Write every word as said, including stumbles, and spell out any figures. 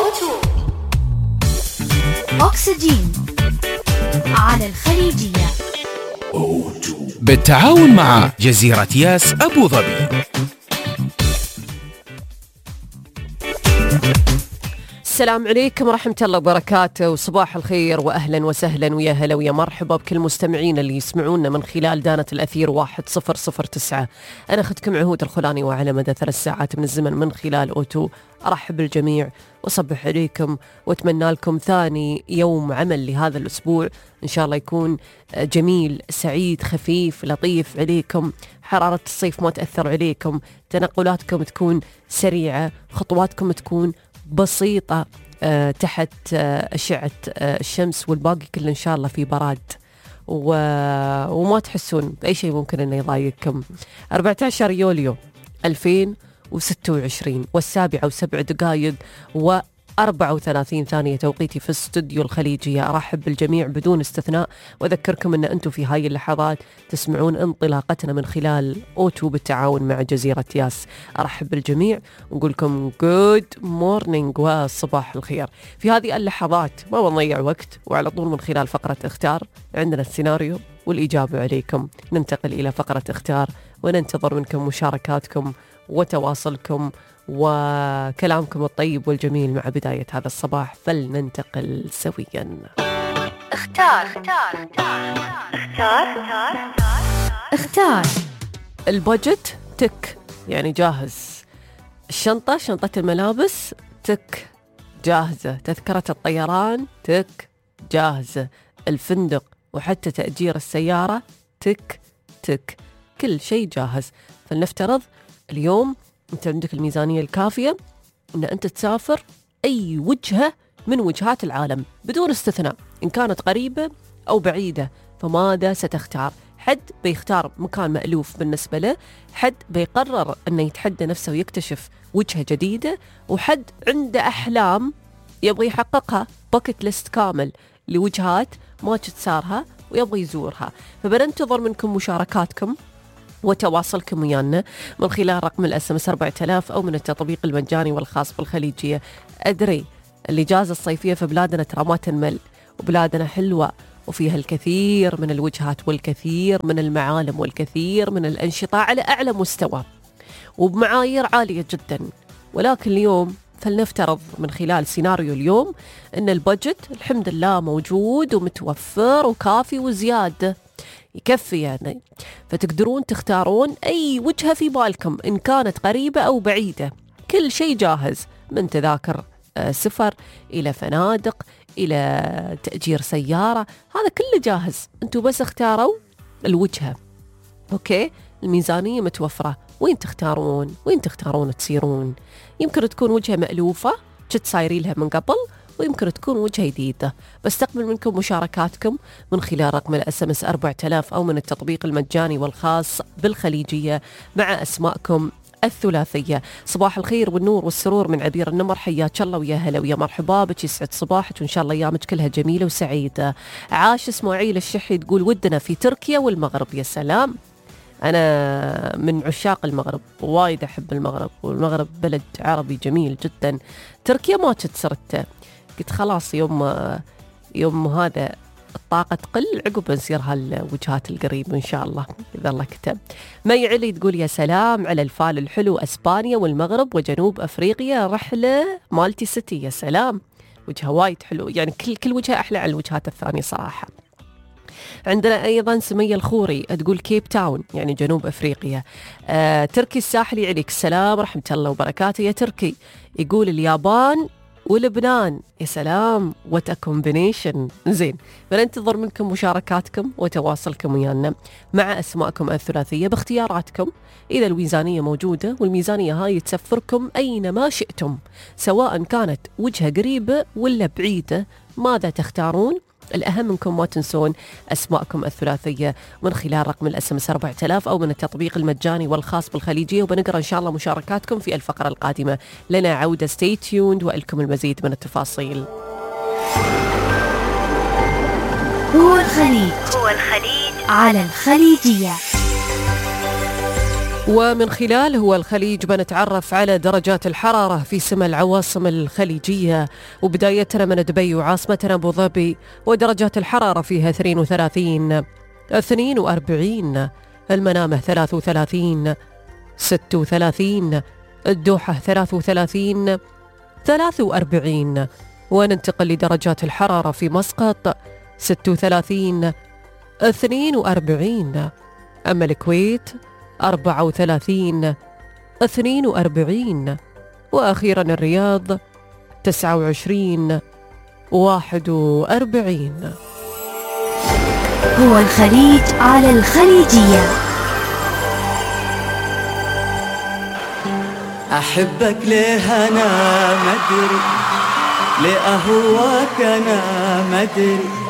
أوتو أكسجين على الخليجية بالتعاون مع جزيرة ياس أبو ظبي. السلام عليكم ورحمة الله وبركاته، وصباح الخير وأهلا وسهلا ويا هلا ويا مرحبا بكل مستمعين اللي يسمعونا من خلال دانة الأثير واحد صفر صفر تسعة. أنا أخذكم عهود الخلاني وعلى مدى ثلاث ساعات من الزمن من خلال أوتو. أرحب بالجميع وصبح عليكم وأتمنى لكم ثاني يوم عمل لهذا الأسبوع إن شاء الله يكون جميل سعيد خفيف لطيف عليكم، حرارة الصيف ما تأثر عليكم، تنقلاتكم تكون سريعة، خطواتكم تكون بسيطة أه تحت أه أشعة أه الشمس، والباقي كله إن شاء الله في براد و... وما تحسون بأي شيء ممكن أنه يضايقكم. أربعة عشر يوليو ألفين وستة وعشرين والسابعة وسبع دقائق و أربعة وثلاثين ثانية توقيتي في استوديو الخليجية. أرحب بالجميع بدون استثناء وأذكركم أن أنتم في هاي اللحظات تسمعون انطلاقتنا من خلال أوتو بالتعاون مع جزيرة ياس. أرحب بالجميع ونقول لكم good morning وصباح الخير. في هذه اللحظات ما بنضيع وقت وعلى طول من خلال فقرة اختار عندنا السيناريو والإجابة عليكم. ننتقل إلى فقرة اختار وننتظر منكم مشاركاتكم وتواصلكم وكلامكم الطيب والجميل مع بداية هذا الصباح. فلننتقل سويا. اختار اختار اختار اختار اختار البادجت تك يعني جاهز، الشنطة شنطة الملابس تك جاهزة، تذكرة الطيران تك جاهزة، الفندق وحتى تأجير السيارة تك تك، كل شيء جاهز. فلنفترض اليوم أنت عندك الميزانية الكافية أن أنت تسافر أي وجهة من وجهات العالم بدون استثناء، إن كانت قريبة أو بعيدة. فماذا ستختار؟ حد بيختار مكان مألوف بالنسبة له، حد بيقرر أنه يتحدى نفسه ويكتشف وجهة جديدة، وحد عنده أحلام يبغى يحققها، باكت ليست كامل لوجهات ما تتسارها ويبغى يزورها. فبننتظر منكم مشاركاتكم وتواصلكم ويانا من خلال رقم الاس ام اس أربعة آلاف او من التطبيق المجاني والخاص بالخليجيه. ادري الاجازه الصيفيه في بلادنا ترى ما تنمل، وبلادنا حلوه وفيها الكثير من الوجهات والكثير من المعالم والكثير من الانشطه على اعلى مستوى وبمعايير عاليه جدا. ولكن اليوم فلنفترض من خلال سيناريو اليوم ان البادجت الحمد لله موجود ومتوفر وكافي وزياده، يكفي يعني. فتقدرون تختارون أي وجهة في بالكم إن كانت قريبة أو بعيدة، كل شيء جاهز من تذاكر سفر إلى فنادق إلى تأجير سيارة، هذا كله جاهز. أنتوا بس اختاروا الوجهة، أوكي؟ الميزانية متوفرة، وين تختارون؟ وين تختارون تسيرون؟ يمكن تكون وجهة مألوفة كنت سايرين لها من قبل، ويمكن تكون وجهة جديدة. بستقبل منكم مشاركاتكم من خلال رقم الاس ام اس أربعة آلاف او من التطبيق المجاني والخاص بالخليجية مع اسماءكم الثلاثية. صباح الخير والنور والسرور من عبير النمر، حياك الله ويا هلا ويا مرحبا بك، يسعد صباحك وان شاء الله ايامك كلها جميلة وسعيدة. عاش اسماعيل الشحي تقول ودنا في تركيا والمغرب. يا سلام، أنا من عشاق المغرب، وايد أحب المغرب، والمغرب بلد عربي جميل جدا. تركيا ما تتسرته، قلت خلاص يوم يوم هذا الطاقة تقل عقب نسير هالوجهات القريبة إن شاء الله إذا الله كتب. مي علي تقول يا سلام على الفال الحلو، أسبانيا والمغرب وجنوب أفريقيا رحلة مالتي سيتي. يا سلام، وجهة وايد حلو، يعني كل كل وجهة أحلى على الوجهات الثانية صراحة. عندنا أيضا سمية الخوري تقول كيب تاون يعني جنوب أفريقيا. آه، تركي الساحلي عليك السلام ورحمة الله وبركاته يا تركي، يقول اليابان ولبنان. يا سلام، وات كومبينيشن. زين، فننتظر منكم مشاركاتكم وتواصلكم ويانا مع أسماءكم الثلاثية باختياراتكم. إذا الميزانية موجودة، والميزانية هاي تسفركم أينما شئتم سواء كانت وجهة قريبة ولا بعيدة، ماذا تختارون؟ الأهم منكم ما تنسون أسماءكم الثلاثية من خلال رقم الاس ام اس أربعة آلاف أو من التطبيق المجاني والخاص بالخليجية. وبنقرأ إن شاء الله مشاركاتكم في الفقرة القادمة. لنا عودة stay tuned وإلكم المزيد من التفاصيل. هو الخليج هو الخليج على الخليجية. ومن خلال هو الخليج بنتعرف على درجات الحرارة في سما العواصم الخليجية، وبدايتنا من دبي وعاصمتنا أبو ظبي، ودرجات الحرارة فيها اثنين وثلاثين، اثنين وأربعين، المنامة ثلاث وثلاثين، ست وثلاثين، الدوحة ثلاث وثلاثين، ثلاث وأربعين. وننتقل لدرجات الحرارة في مسقط ست وثلاثين، اثنين وأربعين، أما الكويت أربعة وثلاثين، اثنين وأربعين، وأخيرا الرياض تسعة وعشرين، واحد وأربعين. هو الخليج على الخليجية. أحبك ليه أنا مدري، ليه أهواك أنا مدري،